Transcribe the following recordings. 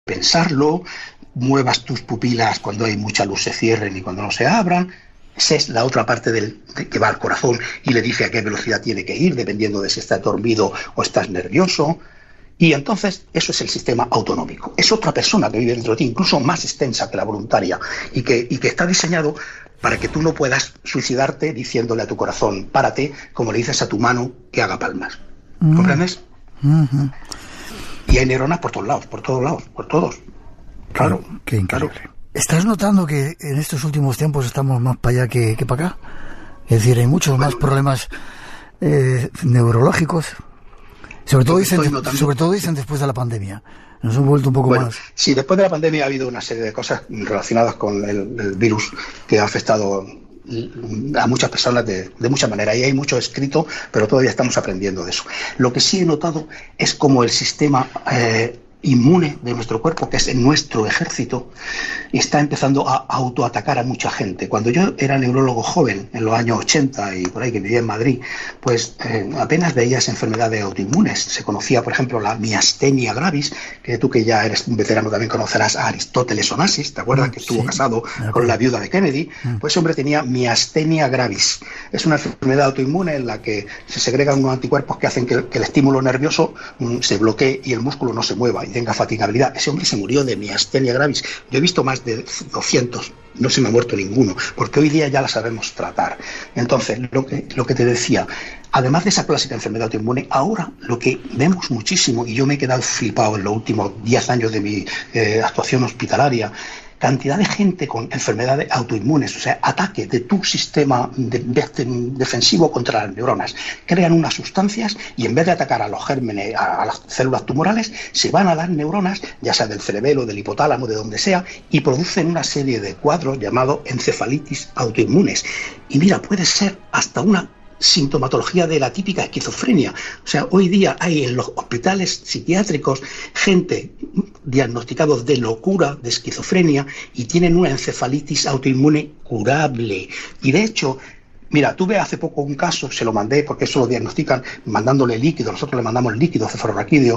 pensarlo, muevas tus pupilas cuando hay mucha luz se cierren y cuando no se abran. Esa es la otra parte que va al corazón y le dice a qué velocidad tiene que ir, dependiendo de si estás dormido o estás nervioso. Y entonces eso es el sistema autonómico. Es otra persona que vive dentro de ti, incluso más extensa que la voluntaria, y que está diseñado para que tú no puedas suicidarte diciéndole a tu corazón, párate, como le dices a tu mano que haga palmas. ¿Comprendes? Y hay neuronas por todos lados, por todos. Claro. Qué increíble. Claro. ¿Estás notando que en estos últimos tiempos estamos más para allá que para acá? Es decir, hay muchos más problemas neurológicos. Sobre todo dicen después de la pandemia. Nos hemos vuelto un poco más. Sí, después de la pandemia ha habido una serie de cosas relacionadas con el virus que ha afectado a muchas personas de muchas maneras. Y hay mucho escrito, pero todavía estamos aprendiendo de eso. Lo que sí he notado es como el sistema inmune de nuestro cuerpo, que es nuestro ejército, está empezando a autoatacar a mucha gente. Cuando yo era neurólogo joven, en los años 80 y por ahí, que vivía en Madrid, pues apenas veías enfermedades autoinmunes. Se conocía, por ejemplo, la miastenia gravis, que tú, que ya eres un veterano, también conocerás a Aristóteles Onassis, ¿te acuerdas? Que estuvo casado con la viuda de Kennedy. Pues ese hombre tenía miastenia gravis. Es una enfermedad autoinmune en la que se segregan unos anticuerpos que hacen que el estímulo nervioso se bloquee y el músculo no se mueva y tenga fatigabilidad. Ese hombre se murió de miastenia gravis. Yo he visto más de 200, no se me ha muerto ninguno, porque hoy día ya la sabemos tratar. Entonces, lo que te decía, además de esa clásica enfermedad autoinmune, ahora lo que vemos muchísimo, y yo me he quedado flipado en los últimos 10 años de mi actuación hospitalaria, cantidad de gente con enfermedades autoinmunes, o sea, ataque de tu sistema defensivo contra las neuronas. Crean unas sustancias y en vez de atacar a los gérmenes, a las células tumorales, se van a las neuronas, ya sea del cerebelo, del hipotálamo, de donde sea, y producen una serie de cuadros llamados encefalitis autoinmunes. Y mira, puede ser hasta una sintomatología de la típica esquizofrenia. O sea, hoy día hay en los hospitales psiquiátricos gente diagnosticados de locura, de esquizofrenia, y tienen una encefalitis autoinmune curable. Y de hecho, mira, tuve hace poco un caso, se lo mandé, porque eso lo diagnostican mandándole líquido, nosotros le mandamos líquido cefalorraquídeo,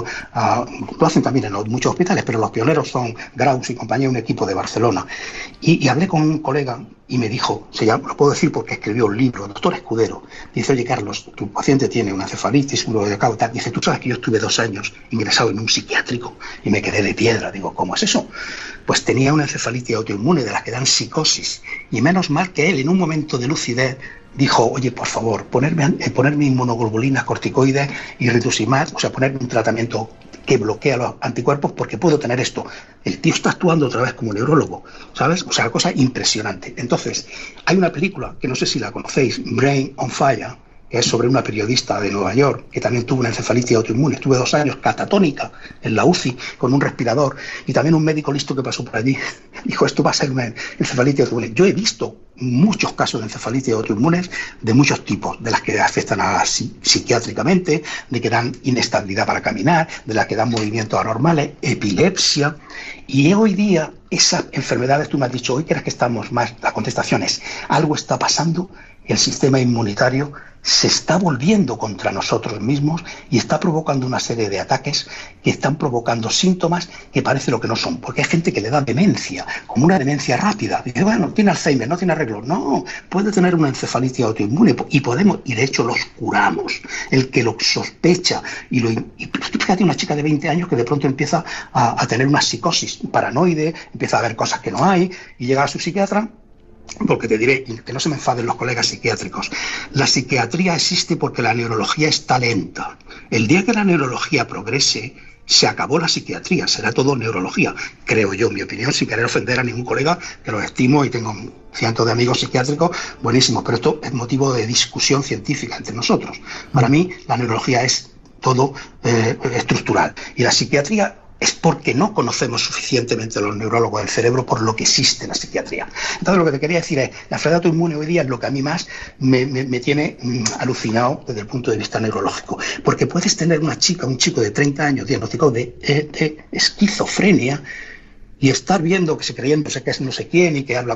lo hacen también en muchos hospitales, pero los pioneros son Graus y compañía, un equipo de Barcelona. Y hablé con un colega y me dijo, lo puedo decir porque escribió un libro, el doctor Escudero, dice, oye Carlos, tu paciente tiene una encefalitis, un dolor de cabeza, dice, tú sabes que yo estuve 2 años ingresado en un psiquiátrico y me quedé de piedra. Digo, ¿cómo es eso? Pues tenía una encefalitis autoinmune de las que dan psicosis, y menos mal que él en un momento de lucidez dijo, oye, por favor, ponerme inmunoglobulinas, corticoides y rituximab, o sea, ponerme un tratamiento que bloquea los anticuerpos porque puedo tener esto. El tío está actuando otra vez como neurólogo, ¿sabes? O sea, cosa impresionante. Entonces, hay una película que no sé si la conocéis, Brain on Fire, que es sobre una periodista de Nueva York que también tuvo una encefalitis autoinmune. Estuve 2 años catatónica en la UCI con un respirador, y también un médico listo que pasó por allí dijo, esto va a ser una encefalitis autoinmune. Yo he visto muchos casos de encefalitis autoinmunes de muchos tipos, de las que afectan psiquiátricamente, de que dan inestabilidad para caminar, de las que dan movimientos anormales, epilepsia. Y hoy día esas enfermedades, tú me has dicho, hoy crees que estamos más, la contestación es, algo está pasando, el sistema inmunitario se está volviendo contra nosotros mismos y está provocando una serie de ataques que están provocando síntomas que parece lo que no son, porque hay gente que le da demencia, como una demencia rápida. Dice, bueno, tiene Alzheimer, no tiene arreglo. No, puede tener una encefalitis autoinmune y de hecho los curamos. El que lo sospecha y fíjate, una chica de 20 años que de pronto empieza a tener una psicosis paranoide, empieza a ver cosas que no hay y llega a su psiquiatra. Porque te diré, que no se me enfaden los colegas psiquiátricos, la psiquiatría existe porque la neurología está lenta. El día que la neurología progrese, se acabó la psiquiatría, será todo neurología, creo yo, mi opinión, sin querer ofender a ningún colega, que los estimo y tengo cientos de amigos psiquiátricos buenísimos, pero esto es motivo de discusión científica entre nosotros. Para mí, la neurología es todo estructural, y la psiquiatría es porque no conocemos suficientemente a los neurólogos del cerebro por lo que existe en la psiquiatría. Entonces, lo que te quería decir es, la enfermedad autoinmune hoy día es lo que a mí más me tiene alucinado desde el punto de vista neurológico. Porque puedes tener una chica, un chico de 30 años diagnosticado de esquizofrenia y estar viendo que se creyendo que es no sé quién y que habla